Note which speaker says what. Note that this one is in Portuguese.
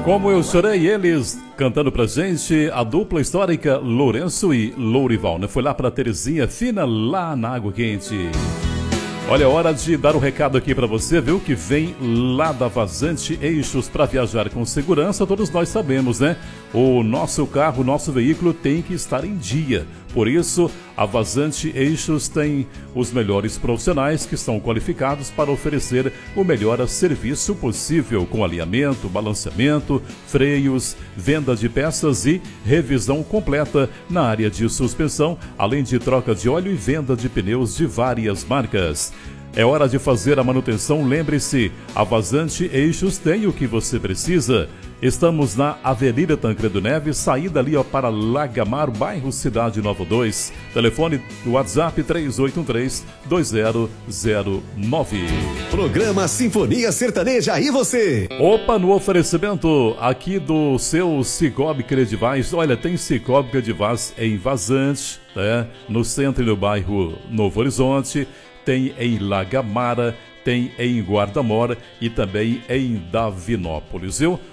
Speaker 1: Como eu chorei, eles cantando pra gente, a dupla histórica Lourenço e Lourival, né? Foi lá pra Terezinha Fina, lá na Água Quente. Olha, é hora de dar um recado aqui pra você, viu? Que vem lá da Vazante Eixos para viajar com segurança, todos nós sabemos, né? O nosso carro, o nosso veículo tem que estar em dia. Por isso, a Vazante Eixos tem os melhores profissionais que estão qualificados para oferecer o melhor serviço possível, com alinhamento, balanceamento, freios, venda de peças e revisão completa na área de suspensão, além de troca de óleo e venda de pneus de várias marcas. É hora de fazer a manutenção, lembre-se, a Vazante Eixos tem o que você precisa. Estamos na Avenida Tancredo Neves, saída ali para Lagamar, bairro Cidade Nova 2. Telefone do WhatsApp 3813-2009.
Speaker 2: Programa Sinfonia Sertaneja e você?
Speaker 1: Opa, no oferecimento aqui do seu Cicobi Credivaz. Olha, tem Cicobi Credivaz em Vazante, né? No centro e no bairro Novo Horizonte. Tem em Lagamara, tem em Guarda-Mora e também em Davinópolis, viu?